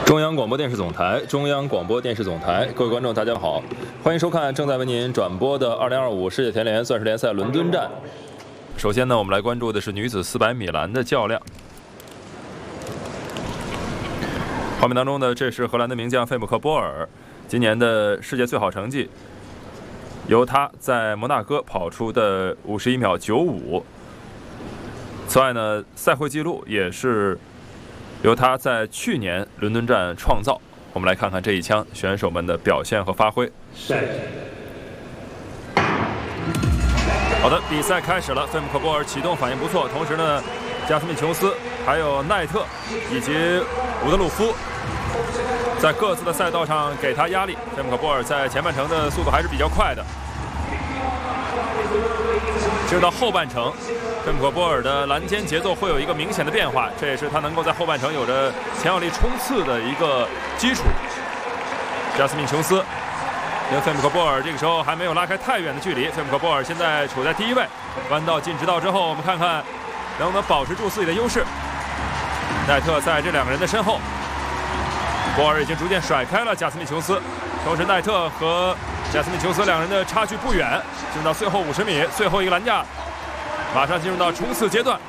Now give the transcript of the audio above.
中央广播电视总台，中央广播电视总台，各位观众，大家好，欢迎收看正在为您转播的2025世界田联钻石联赛伦敦站。首先呢，我们来关注的是女子400米栏的较量。画面当中呢，这是荷兰的名将费姆克波尔，今年的世界最好成绩由他在摩纳哥跑出的51秒95。此外呢，赛会纪录也是由他在去年伦敦站创造。我们来看看这一枪选手们的表现和发挥。好的，比赛开始了。费姆克波尔启动反应不错，同时呢，加斯米琼斯、还有奈特以及伍德鲁夫在各自的赛道上给他压力。费姆克波尔在前半程的速度还是比较快的。进入到后半程，费姆克波尔的栏间节奏会有一个明显的变化，这也是他能够在后半程有着强有力冲刺的一个基础。加斯米琼斯跟费姆克波尔这个时候还没有拉开太远的距离，费姆克波尔现在处在第一位，弯道进直道之后，我们看看能不能保持住自己的优势。奈特在这两个人的身后，波尔已经逐渐甩开了加斯米琼斯，同时奈特和加斯米琼斯两人的差距不远，进入到最后50米，最后一个栏架，马上进入到冲刺阶段。